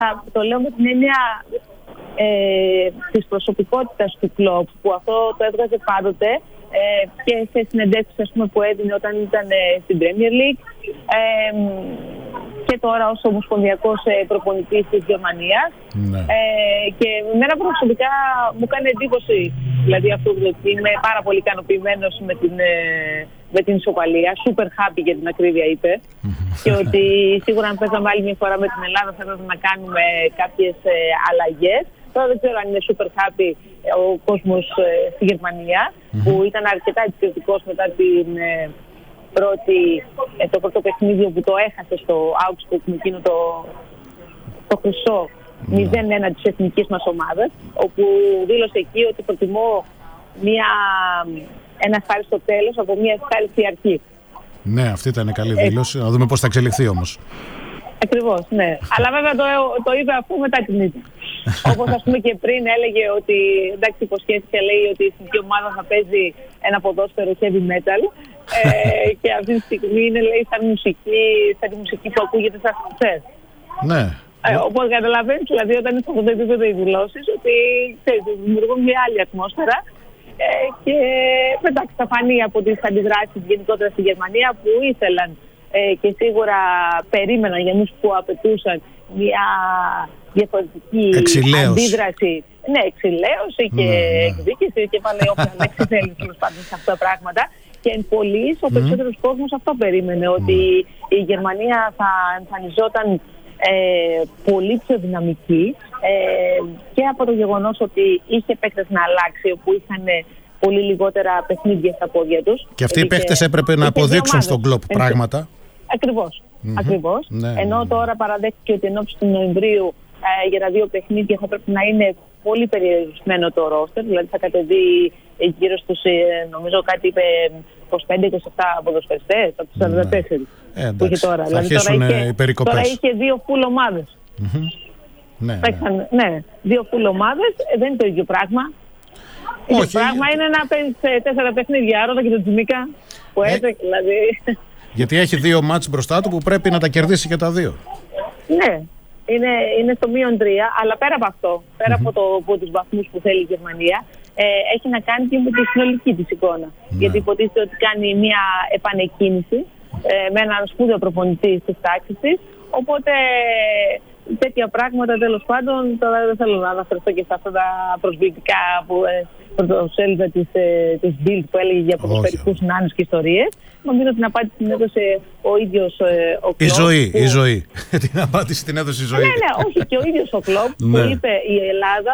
το λέω με την έννοια της προσωπικότητας του κλοπ, που αυτό το έβγαζε πάντοτε και σε συνεντεύξεις που έδινε όταν ήταν στην Premier League και τώρα ως ομοσπονδιακός προπονητής της Γερμανίας. Ναι. Και εμένα προσωπικά μου κάνει εντύπωση, δηλαδή αυτό ότι είμαι πάρα πολύ ικανοποιημένος με την ισοπαλία, super happy για την ακρίβεια είπε, και ότι σίγουρα αν παίζαμε άλλη μια φορά με την Ελλάδα θα έπρεπε να κάνουμε κάποιες αλλαγές. Τώρα δεν ξέρω αν είναι super happy ο κόσμος στη Γερμανία, που ήταν αρκετά επικριτικός μετά το πρώτο παιχνίδι που το έχασε στο Augsburg με εκείνο το χρυσό 0-1 της εθνικής μας ομάδας, όπου δήλωσε εκεί ότι προτιμώ ένα ευχάριστο τέλος από μια ευχάριστη αρχή. Ναι, αυτή ήταν καλή δήλωση. Να δούμε πώς θα εξελιχθεί όμως. Ακριβώς, ναι. Αλλά βέβαια το είπε αφού μετά την ήττα. Όπως ας πούμε και πριν έλεγε ότι εντάξει, υποσχέθηκε, λέει ότι η εθνική ομάδα θα παίζει ένα ποδόσφαιρο heavy metal και αυτή τη στιγμή είναι, λέει, σαν τη μουσική που ακούγεται στα σουτσές. Ναι. Οπότε καταλαβαίνεις, δηλαδή όταν είναι σε αυτό το επίπεδο οι δηλώσεις, ότι δημιουργούν μια άλλη ατμόσφαιρα. Και εντάξει, θα φανεί από τις αντιδράσεις γενικότερα στη Γερμανία, που ήθελαν και σίγουρα περίμεναν για εμείς που απαιτούσαν μια διαφορετική αντίδραση. Ναι, εξηλαίωση και εκδίκηση και πάλι όποια λέξη θέλει τέλος πάντων σε αυτά τα πράγματα. Και εν πολλοίς ο περισσότερος κόσμος αυτό περίμενε, ότι η Γερμανία θα εμφανιζόταν πολύ πιο δυναμική και από το γεγονός ότι είχε παίκτες να αλλάξει, όπου είχαν πολύ λιγότερα παιχνίδια στα πόδια τους. Και αυτοί οι παίκτες έπρεπε να αποδείξουν στον κλοπ πράγματα. Ακριβώς. Ναι, ενώ τώρα παραδέχτηκε ότι ενόψει του Νοεμβρίου για τα δύο παιχνίδια θα πρέπει να είναι πολύ περιορισμένο το ρόστερ, δηλαδή θα κατεβεί γύρω στους, νομίζω κάτι είπε, 25-27 ποδοσφαιριστές από τους 44 που είχε τώρα. Θα δηλαδή αρχίσουν οι περικοπές. Τώρα είχε δύο full ομάδες. Ναι, δύο full ομάδες, δεν είναι το ίδιο πράγμα. Το ίδιο πράγμα είναι να παίζεις 4 παιχνίδια, Ρώτα και τον Τζιμίκα που έτρεχε δηλαδή. Γιατί έχει 2 μάτς μπροστά του που πρέπει να τα κερδίσει και τα 2. Ναι. Είναι στο -3, αλλά πέρα από αυτό, πέρα από τους βαθμούς που θέλει η Γερμανία, έχει να κάνει και με τη συνολική της εικόνα. Γιατί υποτίθεται ότι κάνει μια επανεκκίνηση με έναν σπούδιο προπονητή στις τάξεις της. Οπότε τέτοια πράγματα τέλος πάντων, τώρα δεν θέλω να αναφερθώ και σε αυτά τα προσβλητικά πρωτοσέλιδα της Bild που έλεγε για ποδοσφαιρικούς νάνους και ιστορίες. Νομίζω την απάντηση την έδωσε ο ίδιος ο Κλοπ. Η ζωή. Την απάντηση την έδωσε η ζωή. Ναι, όχι, και ο ίδιος ο Κλοπ που είπε η Ελλάδα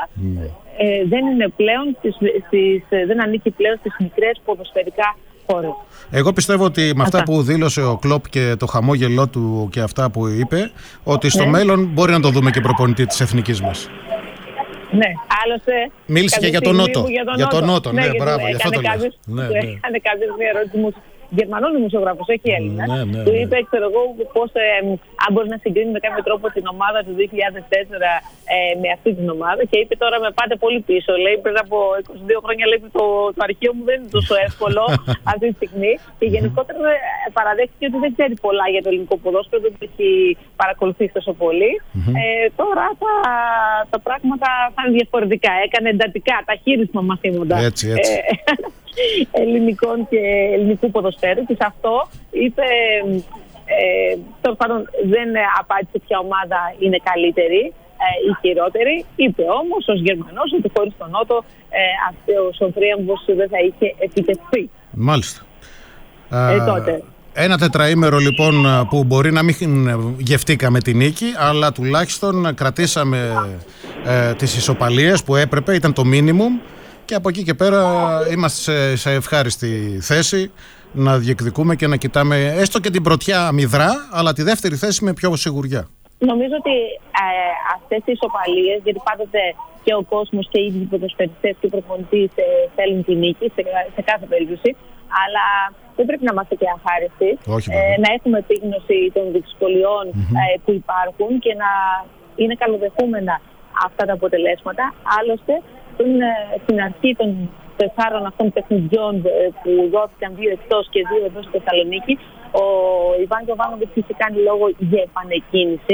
δεν ανήκει πλέον στις μικρές ποδοσφαιρικά χώρες. Εγώ πιστεύω ότι με αυτά που δήλωσε ο Κλοπ και το χαμόγελό του και αυτά που είπε, ότι στο μέλλον μπορεί να το δούμε και προπονητή της εθνικής μας. Ναι, άλλωστε. Μίλησε και για τον Νότο. Για τον Νότο, ναι, μπράβο, γι' αυτό το λέω. Έκανε κάποιος μια ερώτηση Γερμανός δημοσιογράφος, όχι Έλληνα. Του είπε, ξέρω εγώ, πώς αν μπορεί να συγκρίνει με κάποιο τρόπο την ομάδα του 2004 με αυτή την ομάδα. Και είπε τώρα με πάτε πολύ πίσω. Λέει πριν από 22 χρόνια, λέει το αρχείο μου δεν είναι τόσο εύκολο αυτή τη στιγμή. Και γενικότερα παραδέχτηκε ότι δεν ξέρει πολλά για το ελληνικό ποδόσφαιρο, δεν το έχει παρακολουθήσει τόσο πολύ. Τώρα τα πράγματα θα είναι διαφορετικά. Έκανε εντατικά τα χείρισμα μαθήματα. Έτσι. Ελληνικών και ελληνικού ποδοσφαίρου, και σε αυτό είπε τέλος πάντων δεν απάντησε ποια ομάδα είναι καλύτερη ή χειρότερη. Είπε όμως ως Γερμανός ότι χωρίς τον Νότο αυτός ο θρίαμβος δεν θα είχε επιτευχθεί. Μάλιστα. Τότε. Ένα τετραήμερο λοιπόν που μπορεί να μην γευτήκαμε τη νίκη, αλλά τουλάχιστον κρατήσαμε τις ισοπαλίες που έπρεπε, ήταν το minimum. Και από εκεί και πέρα είμαστε σε ευχάριστη θέση να διεκδικούμε και να κοιτάμε έστω και την πρωτιά αμυδρά, αλλά τη δεύτερη θέση με πιο σιγουριά. Νομίζω ότι αυτές οι ισοπαλίες, γιατί πάντοτε και ο κόσμος και οι ίδιοι ποδοσφαιριστές και οι προπονητές θέλουν τη νίκη σε κάθε περίπτωση, αλλά δεν πρέπει να είμαστε και αχάριστοι, να έχουμε επίγνωση των δυσκολιών που υπάρχουν και να είναι καλοδεχούμενα αυτά τα αποτελέσματα. Άλλωστε, στην αρχή των 4 αυτών παιχνιδιών που δόθηκαν 2 εκτός και 2 εδώ στη Θεσσαλονίκη, ο Ιβάν Γιοβάνοβιτς είχε κάνει λόγο για επανεκκίνηση.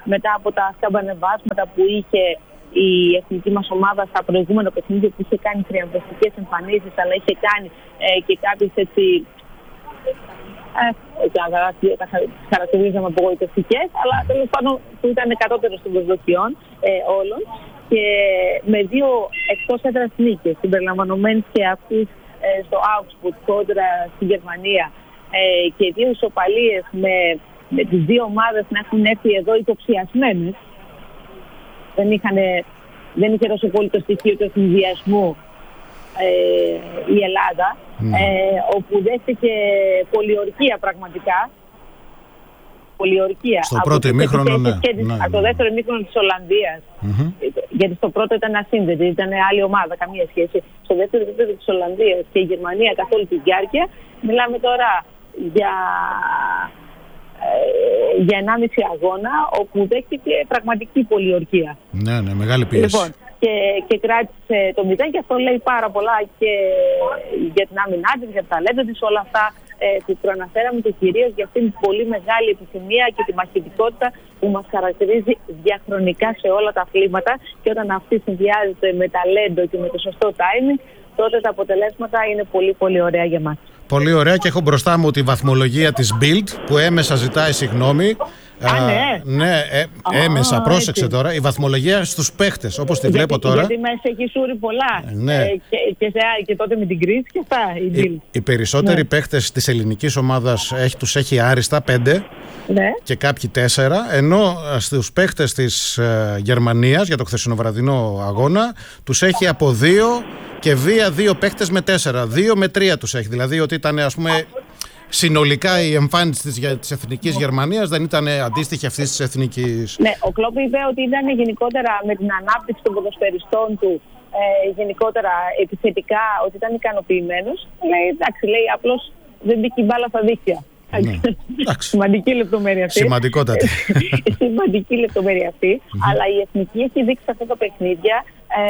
μετά από τα σκαμπανεβάσματα που είχε η εθνική μας ομάδα στα προηγούμενα παιχνίδια, που είχε κάνει θριαμβευτικές εμφανίσεις, αλλά είχε κάνει και κάποιες έτσι, τα χαρακτηρίζαμε απογοητευτικές, αλλά τέλος πάντων που ήταν κατώτερο των προσδοκιών όλων, και με 2 εκτός έδρας νίκες, συμπεριλαμβανομένης και αυτής στο Augsburg κόντρα στη Γερμανία, και 2 ισοπαλίες με τις 2 ομάδες να έχουν έρθει εδώ υποψιασμένες. Δεν είχε τόσο πολύ το στοιχείο του εθνικιασμού η Ελλάδα, όπου δέχτηκε πολιορκία πραγματικά. Πολιορκία. Στο πρώτο ημίχρονο, ναι. Από το δεύτερο ημίχρονο της Ολλανδίας. Γιατί στο πρώτο ήταν ασύνδετη, ήταν άλλη ομάδα, καμία σχέση. Στο δεύτερο επίπεδο της Ολλανδίας και η Γερμανία καθ' όλη τη διάρκεια. Μιλάμε τώρα για 1,5 αγώνα, όπου δέχτηκε πραγματική πολιορκία. Ναι, μεγάλη πίεση. Λοιπόν, και κράτησε το 0, και αυτό λέει πάρα πολλά και για την άμυνά της, για το ταλέντο της, όλα αυτά που προαναφέραμε, και κυρίως για αυτήν την πολύ μεγάλη επιθυμία και τη μαχητικότητα που μας χαρακτηρίζει διαχρονικά σε όλα τα αθλήματα, και όταν αυτή συνδυάζεται με ταλέντο και με το σωστό timing, τότε τα αποτελέσματα είναι πολύ πολύ ωραία για μας. Πολύ ωραία, και έχω μπροστά μου τη βαθμολογία της Bild που έμεσα ζητάει συγγνώμη. Ναι, έμεσα, πρόσεξε τώρα. Η βαθμολογία στους παίχτες, όπως τη βλέπω τώρα. Γιατί μέσα έχει σούρει πολλά. Ναι. Και τότε με την κρίση και αυτά. Οι περισσότεροι παίχτες της ελληνικής ομάδας τους έχει άριστα 5, και κάποιοι 4. Ενώ στους παίχτες της Γερμανίας για το χθεσινοβραδινό αγώνα τους έχει από 2 και βία 2 παίχτες με 4. 2 με 3 τους έχει. Δηλαδή ότι ήταν, ας πούμε, συνολικά η εμφάνιση της εθνικής Γερμανίας δεν ήταν αντίστοιχη αυτής της εθνικής. Ναι, ο Κλόπ είπε ότι ήταν γενικότερα με την ανάπτυξη των ποδοσφαιριστών του, γενικότερα επιθετικά, ότι ήταν ικανοποιημένος. Λέει, εντάξει, λέει, απλώς δεν μπήκε η μπάλα στα δίχτυα. Σημαντική λεπτομέρεια αυτή. Σημαντικότατη. Σημαντική λεπτομέρεια αυτή. Αλλά η εθνική έχει δείξει σε αυτά τα παιχνίδια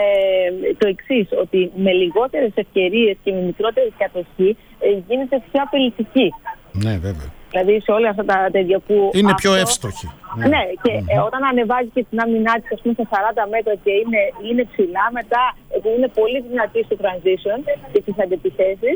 το εξής, ότι με λιγότερες ευκαιρίες και με μικρότερη κατοχή γίνεται πιο απειλητική. Ναι, βέβαια. Δηλαδή σε όλα αυτά τα τέτοια που. Είναι πιο εύστοχη. Ναι, και όταν ανεβάζει και την άμυνά της, ας πούμε, στα 40 μέτρα και είναι ψηλά, μετά που είναι πολύ δυνατή στο transition και στις αντεπιθέσεις,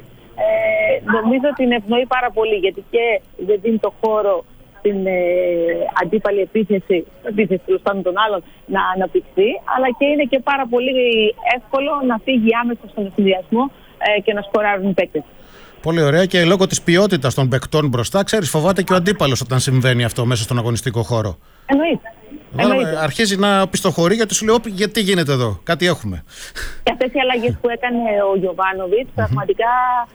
νομίζω ότι την ευνοεί πάρα πολύ, γιατί και δεν δίνει το χώρο στην αντίπαλη επίθεση τέλος πάντων των άλλων να αναπτυχθεί, αλλά και είναι και πάρα πολύ εύκολο να φύγει άμεσα στον συνδυασμό και να σκοράρουν οι παίκτες. Πολύ ωραία, και λόγω της ποιότητας των παικτών μπροστά, ξέρεις, φοβάται και ο αντίπαλος όταν συμβαίνει αυτό μέσα στον αγωνιστικό χώρο. Εννοείται. Αρχίζει να πιστοχωρεί, γιατί σου λέει, γιατί γίνεται εδώ, κάτι έχουμε. Και αυτές οι αλλαγές που έκανε ο Γιοβάνοβιτς πραγματικά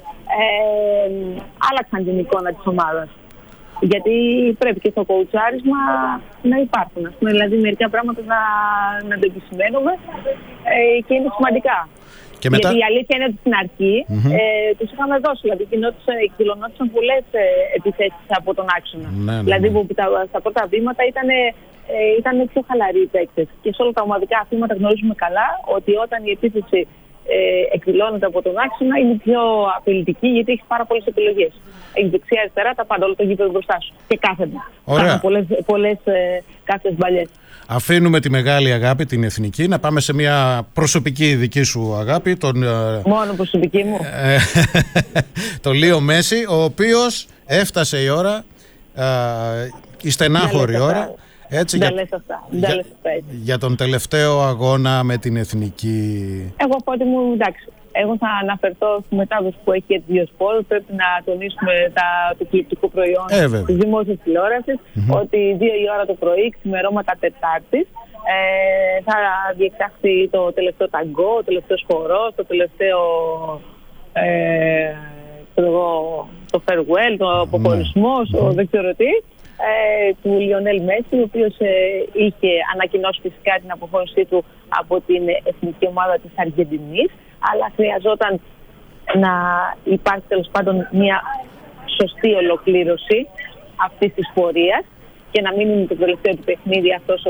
άλλαξαν την εικόνα της ομάδας. Γιατί πρέπει και στο κοουτσάρισμα να υπάρχουν. Ας πούμε, δηλαδή μερικά πράγματα να το επισημαίνουμε και είναι σημαντικά. Γιατί η αλήθεια είναι ότι στην αρχή τους είχαμε δώσει. Δηλαδή εκδηλωνόντουσαν πολλές επιθέσεις από τον άξονα. Δηλαδή που στα πρώτα βήματα ήταν πιο χαλαροί οι παίκτες. Και σε όλα τα ομαδικά αθλήματα γνωρίζουμε καλά ότι όταν η επίθεση εκδηλώνεται από τον άξονα είναι πιο απειλητική, γιατί έχει πάρα πολλές επιλογές. Έχει δεξιά-αριστερά τα πάντα, όλο το γήπεδο μπροστά σου. Και κάθεται. Ωραία. Πολλές κάθετες μπαλιές. Αφήνουμε τη μεγάλη αγάπη, την εθνική, να πάμε σε μια προσωπική δική σου αγάπη. Μόνο προσωπική μου. Το Λίο Μέση, ο οποίος έφτασε η ώρα, η στενάχωρη ώρα. Έτσι, για τον τελευταίο αγώνα με την εθνική. Εγώ από ό,τι μου, εντάξει, εγώ θα αναφερθώ στη μετάδοση που έχει η Διοσπόρ. Πρέπει να τονίσουμε το τηλεοπτικό προϊόν της δημόσιας τηλεόρασης, ότι 2 η ώρα το πρωί, ξημερώματα Τετάρτης, θα διεξαχθεί το τελευταίο ταγκό, το τελευταίο χορός, το τελευταίο το farewell, το αποχωρισμός, δεν ξέρω τι, του Λιονέλ Μέση, ο οποίος είχε ανακοινώσει φυσικά την αποχώρησή του από την εθνική ομάδα της Αργεντινής, αλλά χρειαζόταν να υπάρχει τέλος πάντων μια σωστή ολοκλήρωση αυτής της πορείας και να μην είναι το τελευταίο του παιχνίδι αυτός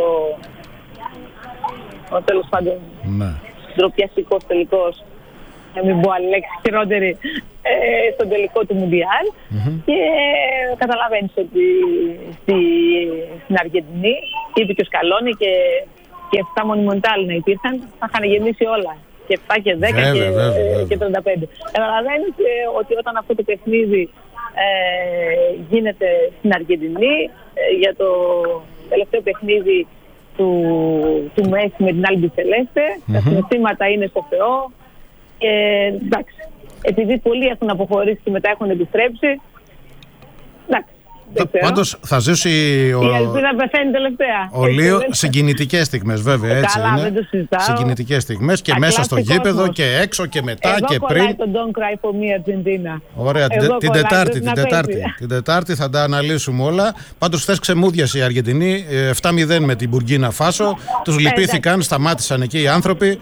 ο τέλος πάντων ντροπιαστικός τελικός, να μην πω άλλη λέξη χειρότερη, στον τελικό του Μουντιάλ. Και καταλαβαίνεις ότι στην Αργεντινή είπε και ο Σκαλόνι και 7 μονιμοντάλ να υπήρχαν, θα είχαν γεμίσει όλα. Και 7 και 10 και 35. Καταλαβαίνεις ότι όταν αυτό το παιχνίδι γίνεται στην Αργεντινή, για το τελευταίο παιχνίδι του Μέση με την Άλμπι Σελέστε, τα συναισθήματα είναι στο Θεό. Και εντάξει, επειδή πολλοί έχουν αποχωρήσει και μετά έχουν επιστρέψει, εντάξει. Πάντως θα ζήσει η ελπίδα πεθαίνει τελευταία. Ο Λίο συγκινητικές στιγμές, βέβαια, έτσι καλά, είναι. δεν το συζητάω. Συγκινητικές στιγμές και μέσα στο γήπεδο και έξω και μετά εδώ και πριν. Εγώ το Don't Cry for Me Argentina. Ωραία, την Τετάρτη θα τα αναλύσουμε όλα. Πάντως χθες ξεμούδιασε η Αργεντινή 7-0 με την Μπουργκίνα Φάσο. Τους λυπήθηκαν, σταμάτησαν εκεί οι άνθρωποι.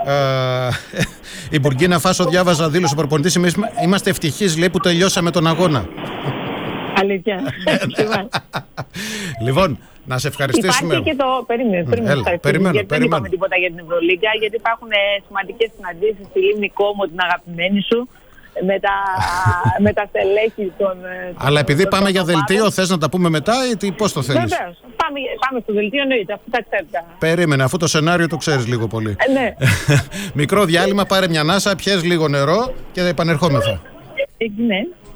Η Μπουργκίνα Φάσο, διάβαζα δήλωση ο προπονητής, είμαστε ευτυχείς, λέει, που τελειώσαμε τον αγώνα. Αλήθεια. Λοιπόν, να σε ευχαριστήσουμε. Υπάρχει και το. Περιμένω. Δεν είπαμε τίποτα για την Ευρωλίγκα, γιατί υπάρχουν σημαντικές συναντήσεις στη Λίμνη Κόμο, την αγαπημένη σου, με τα στελέχη των. Αλλά επειδή πάμε για δελτίο, θες να τα πούμε μετά ή πώς το θέλεις? Βεβαίως. Πάμε στο δελτίο, εννοείται. Αυτό τα ξέρετε. Περίμενε, αφού το σενάριο το ξέρεις λίγο πολύ. Ναι. Μικρό διάλειμμα, πάρε μια ανάσα, πιες λίγο νερό και επανερχόμεθα. Ναι.